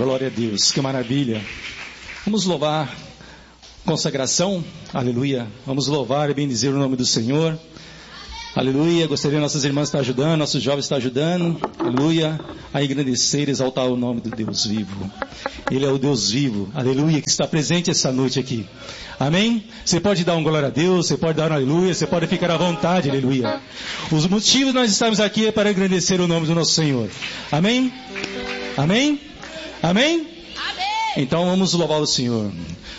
Glória a Deus, que maravilha. Vamos louvar, consagração, aleluia. Vamos louvar e bendizer o nome do Senhor. Aleluia, gostaria de nossas irmãs estar ajudando, nossos jovens estar ajudando, aleluia, a engrandecer e exaltar o nome do Deus vivo. Ele é o Deus vivo, aleluia, que está presente essa noite aqui. Amém? Você pode dar um glória a Deus, você pode dar um aleluia, você pode ficar à vontade, aleluia. Os motivos de nós estarmos aqui é para engrandecer o nome do nosso Senhor. Amém? Amém? Amém? Amém. Então vamos louvar o Senhor.